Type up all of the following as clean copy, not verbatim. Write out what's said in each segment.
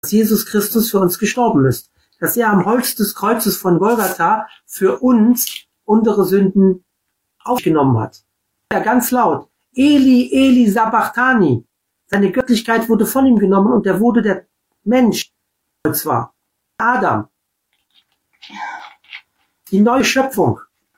dass Jesus Christus für uns gestorben ist, dass er am Holz des Kreuzes von Golgatha für uns unsere Sünden aufgenommen hat. Ja, ganz laut, Eli, Eli, Sabachthani. Seine Göttlichkeit wurde von ihm genommen und er wurde der Mensch, und zwar Adam. Die neue Schöpfung.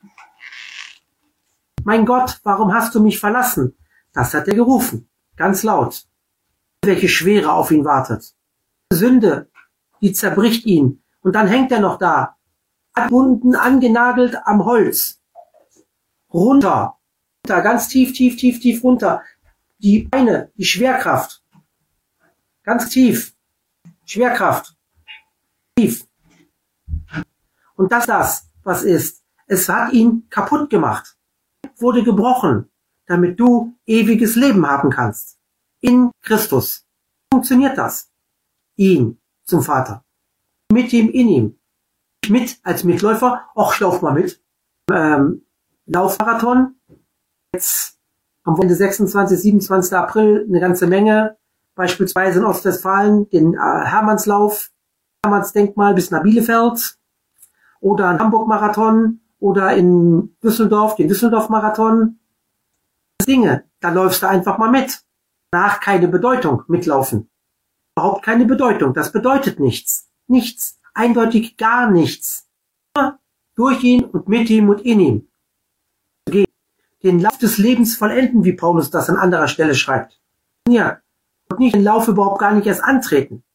Mein Gott, warum hast du mich verlassen? Das hat er gerufen, ganz laut. Welche Schwere auf ihn wartet. Sünde, die zerbricht ihn. Und dann hängt er noch da, abgebunden, angenagelt am Holz. Runter, ganz tief, tief, tief, tief runter. Die Beine, die Schwerkraft. Ganz tief. Schwerkraft. Tief. Und das, was ist. Es hat ihn kaputt gemacht. Wurde gebrochen, damit du ewiges Leben haben kannst. In Christus. Funktioniert das? Ihn zum Vater. Mit ihm, in ihm. Mit als Mitläufer. Och, ich lauf mal mit. Laufmarathon. Jetzt am Wochenende 26, 27. April eine ganze Menge. Beispielsweise in Ostwestfalen den Hermannslauf, Hermannsdenkmal bis nach Bielefeld. Oder ein Hamburg-Marathon. Oder in Düsseldorf, den Düsseldorf-Marathon. Dinge, da läufst du einfach mal mit. Danach keine Bedeutung, mitlaufen. Überhaupt keine Bedeutung. Das bedeutet nichts. Nichts. Eindeutig gar nichts. Nur durch ihn und mit ihm und in ihm. Den Lauf des Lebens vollenden, wie Paulus das an anderer Stelle schreibt. Ja. Und nicht den Lauf überhaupt gar nicht erst antreten.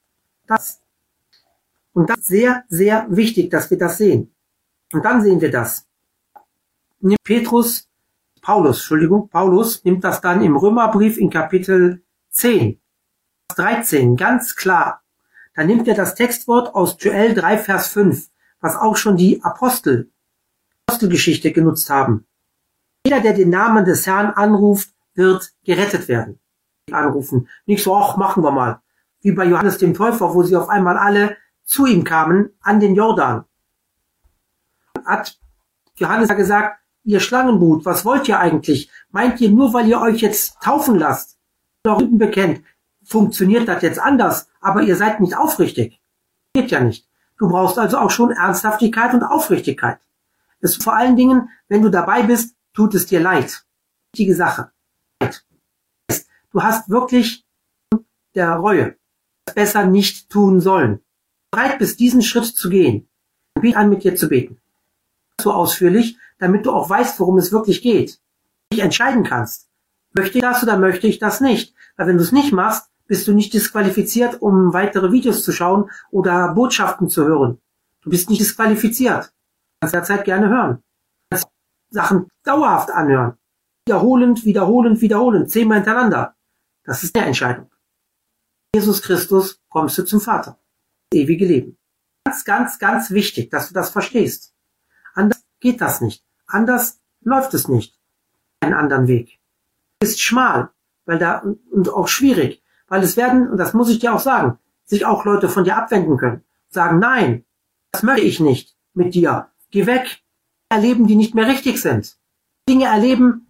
Und das ist sehr, sehr wichtig, dass wir das sehen. Und dann sehen wir das. Paulus nimmt das dann im Römerbrief in Kapitel 10, Vers 13, ganz klar. Da nimmt er das Textwort aus Joel 3, Vers 5, was auch schon die Apostelgeschichte genutzt haben. Jeder, der den Namen des Herrn anruft, wird gerettet werden. Anrufen. Nicht so, ach, machen wir mal. Wie bei Johannes dem Täufer, wo sie auf einmal alle zu ihm kamen, an den Jordan. Hat Johannes gesagt, ihr Schlangenbrut, was wollt ihr eigentlich? Meint ihr nur, weil ihr euch jetzt taufen lasst, oder Sünden bekennt, funktioniert das jetzt anders, aber ihr seid nicht aufrichtig? Geht ja nicht. Du brauchst also auch schon Ernsthaftigkeit und Aufrichtigkeit. Es vor allen Dingen, wenn du dabei bist, tut es dir leid. Wichtige Sache. Du hast wirklich der Reue besser nicht tun sollen. Bereit bist, diesen Schritt zu gehen. Biete an, mit dir zu beten. So ausführlich, damit du auch weißt, worum es wirklich geht. Dich entscheiden kannst. Möchte ich das oder möchte ich das nicht? Weil wenn du es nicht machst, bist du nicht disqualifiziert, um weitere Videos zu schauen oder Botschaften zu hören. Du bist nicht disqualifiziert. Du kannst derzeit gerne hören. Du kannst Sachen dauerhaft anhören. Wiederholend, 10-mal hintereinander. Das ist der Entscheidung. Jesus Christus kommst du zum Vater. Das ewige Leben. Ganz, ganz, ganz wichtig, dass du das verstehst. Anders geht das nicht. Anders läuft es nicht. Einen anderen Weg. Ist schmal, und auch schwierig, weil es werden, und das muss ich dir auch sagen, sich auch Leute von dir abwenden können. Sagen, nein, das möchte ich nicht mit dir. Geh weg. Erleben, die nicht mehr richtig sind. Dinge erleben,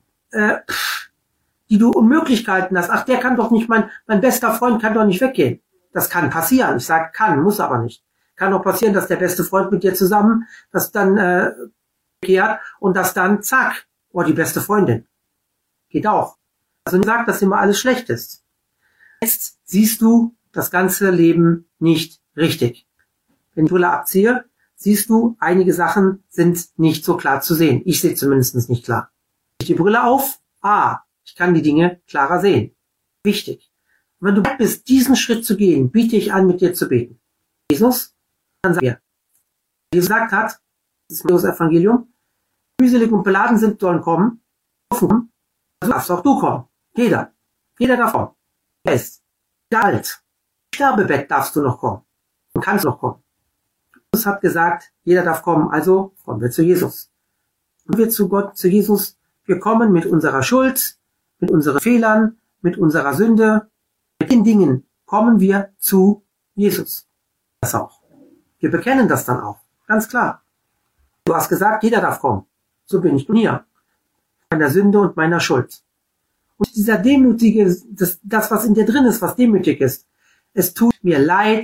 die du unmöglich gehalten hast. Ach, der kann doch nicht, mein bester Freund kann doch nicht weggehen. Das kann passieren. Ich sage kann, muss aber nicht. Kann auch passieren, dass der beste Freund mit dir zusammen, das dann kehrt und das dann zack, die beste Freundin. Geht auch. Also nicht sagt, dass immer alles schlecht ist. Jetzt siehst du das ganze Leben nicht richtig. Wenn ich die Brille abziehe, siehst du, einige Sachen sind nicht so klar zu sehen. Ich sehe zumindest nicht klar. Ich die Brille auf, ich kann die Dinge klarer sehen. Wichtig. Und wenn du bereit bist, diesen Schritt zu gehen, biete ich an, mit dir zu beten. Jesus, dann sag mir, Jesus gesagt hat, das ist das Evangelium, mühselig und beladen sind, sollen kommen, also darfst auch du kommen. Jeder darf kommen. Er ist alt. Sterbebett darfst du noch kommen. Und kannst noch kommen. Jesus hat gesagt, jeder darf kommen, also kommen wir zu Jesus. Und wir zu Gott, zu Jesus, wir kommen mit unserer Schuld, mit unseren Fehlern, mit unserer Sünde, mit den Dingen kommen wir zu Jesus. Das auch. Wir bekennen das dann auch. Ganz klar. Du hast gesagt, jeder darf kommen. So bin ich hier. Meiner Sünde und meiner Schuld. Und dieser demütige, das was in dir drin ist, was demütig ist, es tut mir leid,